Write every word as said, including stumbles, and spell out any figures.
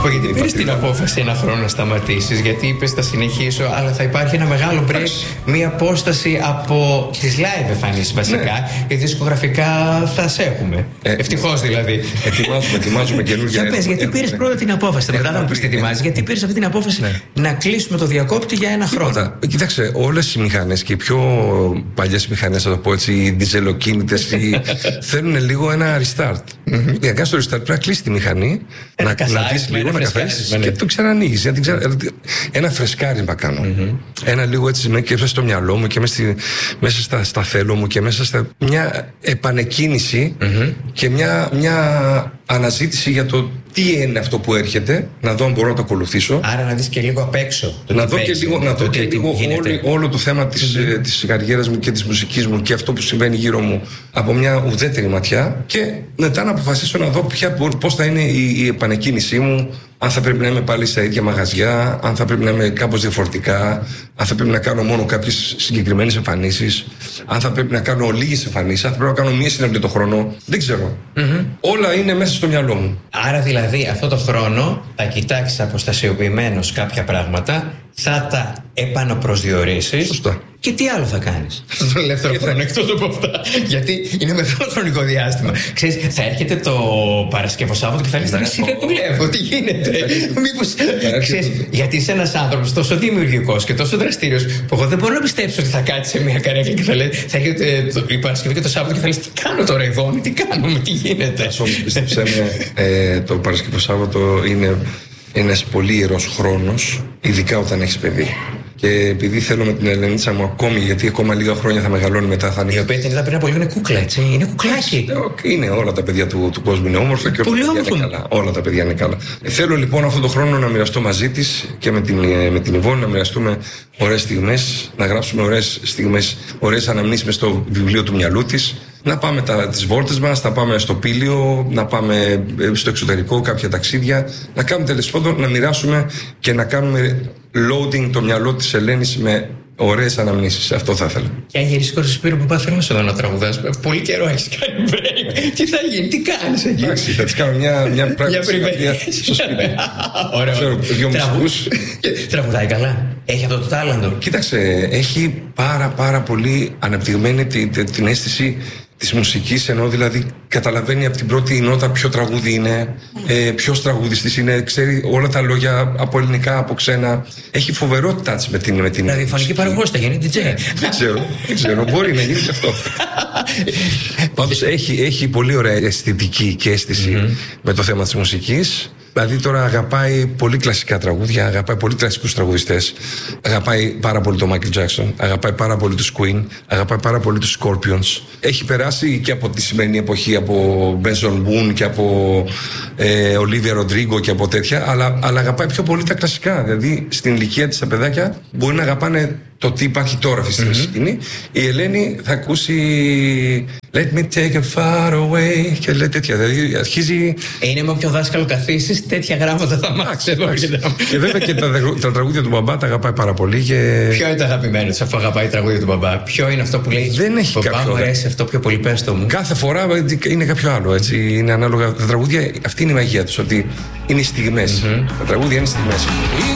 πω, γιατί πήρες την απόφαση ένα χρόνο να σταματήσεις? Γιατί είπες θα συνεχίσω, αλλά θα υπάρχει ένα μεγάλο break, μία απόσταση από τις live εμφανίσεις βασικά. Ναι. Γιατί δισκογραφικά θα σε έχουμε. Ε, Ευτυχώς δηλαδή. Ετοιμάζουμε, ετοιμάζουμε καινούργια. Για πες, γιατί πήρες πρώτα την απόφαση? Μετά θα μου πεις τι ετοιμάζεις. Γιατί πήρες αυτή την απόφαση να κλείσουμε το διακόπτη για ένα χρόνο? Κοίταξε, όλες οι μηχανές και οι πιο παλιές μηχανές, θα το πω έτσι, οι διζελοκίνητες, θέλουν λίγο ένα restart. Για να κάνεις το restart πρέπει να κλείσει τη μηχανή, να δεις λίγο, να καθάρισεις και το ξανανοίγεις. Ένα φρεσκάρισμα κάνω. Ένα λίγο έτσι με και μέσα στο μυαλό μου και μέσα στα, στα θέλω μου και μέσα στα. Μια επανεκκίνηση και μια, μια αναζήτηση για το τι είναι αυτό που έρχεται, να δω αν μπορώ να το ακολουθήσω. Άρα να δεις και λίγο απ' έξω. Να δω και λίγο, να δω και λίγο όλη, όλο το θέμα της, mm-hmm. της καριέρας μου και της μουσικής μου και αυτό που συμβαίνει γύρω μου από μια ουδέτερη ματιά και μετά να αποφασίσω να δω ποια, πώς θα είναι η, η επανεκκίνησή μου, αν θα πρέπει να είμαι πάλι στα ίδια μαγαζιά, αν θα πρέπει να είμαι κάπως διαφορετικά, αν θα πρέπει να κάνω μόνο κάποιες συγκεκριμένες εμφανίσεις, αν θα πρέπει να κάνω λίγες εμφανίσεις, αν θα πρέπει να κάνω μία συναυλία το χρόνο. Δεν ξέρω. Mm-hmm. Όλα είναι μέσα στο μυαλό μου. Άρα δηλαδή αυτό το χρόνο θα κοιτάξεις αποστασιοποιημένος κάποια πράγματα, θα τα επαναπροσδιορίσεις. Σωστά. Και τι άλλο θα κάνεις στον ελεύθερο χρόνο εκτός από αυτά? Γιατί είναι μεγάλο χρονικό διάστημα. Ξέρεις, θα έρχεται το Παρασκευό Σάββατο και θα λες εσύ δεν δουλεύω, τι γίνεται? Μήπως, ξέρεις, γιατί είσαι ένας άνθρωπος τόσο δημιουργικός και τόσο δραστήριος που εγώ δεν μπορώ να πιστέψω ότι θα κάτσεις σε μια καρέκλα και θα λέει, θα έρχεται η Παρασκευή και το Σάββατο και θα λες τι κάνω τώρα εδώ, τι κάνουμε, τι γίνεται? Πίστεψέ με, το Παρασκευό Σάββατο είναι ένας πολύ ιερός χρόνος, ειδικά όταν έχεις παιδί. Και επειδή θέλω με την Ελενίτσα μου ακόμη, γιατί ακόμα λίγα χρόνια θα μεγαλώνει μετά θα είναι. Η οποία την είδα πριν από λίγο, είναι κούκλα, έτσι. Είναι κουκλάκι. Είναι όλα τα παιδιά του, του κόσμου είναι όμορφα και όλα τα παιδιά είναι καλά. Όλα τα παιδιά είναι καλά. Ε, θέλω λοιπόν αυτόν τον χρόνο να μοιραστώ μαζί της και με την, με την Ιβόνη, να μοιραστούμε ωραίες στιγμές, να γράψουμε ωραίες στιγμές, ωραίες αναμνήσεις μες στο βιβλίο του μυαλού της. Να πάμε τα, τις βόλτες μας, να πάμε στο Πήλιο, να πάμε στο εξωτερικό, κάποια ταξίδια. Να κάνουμε τέλος πάντων, να μοιράσουμε και να κάνουμε loading το μυαλό της Ελένης με ωραίες αναμνήσεις. Αυτό θα ήθελα. Και αν γυρίσεις χωρίς Σπύρο Παπά, θέλω να σε δω να τραγουδάς. Πολύ καιρό έχεις κάνει break. Τι θα γίνει, τι κάνεις εκεί? Εντάξει, θα της κάνω μια, μια πράξη στο σπίτι. Ωραία. Ξέρω δύο μουσικούς. Τραγουδάει καλά. Έχει αυτό το τάλαντο. Κοίταξε, έχει πάρα πάρα πολύ αναπτυγμένη την, την αίσθηση της μουσικής, ενώ δηλαδή καταλαβαίνει από την πρώτη νότα ποιο τραγούδι είναι, ε, ποιος τραγουδιστής είναι, ξέρει όλα τα λόγια από ελληνικά, από ξένα. Έχει φοβερό touch με την, με την δηλαδή φωνική παραγωγός θα γίνει ντι τζέι. Δεν ξέρω, δεν ξέρω, μπορεί να γίνει και αυτό. Πάντως έχει, έχει πολύ ωραία αισθητική και αίσθηση mm-hmm. με το θέμα της μουσικής. Δηλαδή τώρα αγαπάει πολύ κλασικά τραγούδια, αγαπάει πολύ κλασικούς τραγουδιστές, αγαπάει πάρα πολύ τον Michael Jackson, αγαπάει πάρα πολύ τους Queen, αγαπάει πάρα πολύ τους Scorpions. Έχει περάσει και από τη σημερινή εποχή από Benson Boone και από ε, Olivia Rodrigo και από τέτοια, αλλά, αλλά αγαπάει πιο πολύ τα κλασικά. Δηλαδή στην ηλικία της τα παιδάκια μπορεί να αγαπάνε το τι υπάρχει τώρα αυτή τη σκηνή. Η Ελένη θα ακούσει Let me take it far away και λέει τέτοια. Δηλαδή αρχίζει. Είναι με όποιο δάσκαλο καθίσεις, τέτοια γράμματα θα μάθεις εδώ. Και βέβαια και τα, τα τραγούδια του μπαμπά τα αγαπάει πάρα πολύ. Και... Ποιο είναι το αγαπημένο της αφού αγαπάει τα τραγούδια του μπαμπά? Ποιο είναι αυτό που λέει? Δεν έχει μπαμπά, κάποιο. Μου αρέσει αυτό πιο πολύ, πες το μου. Κάθε φορά είναι κάποιο άλλο. Έτσι. Είναι ανάλογα. Τα τραγούδια, αυτή είναι η μαγεία τους. Ότι είναι στιγμές. Mm-hmm. Τα τραγούδια είναι στιγμές.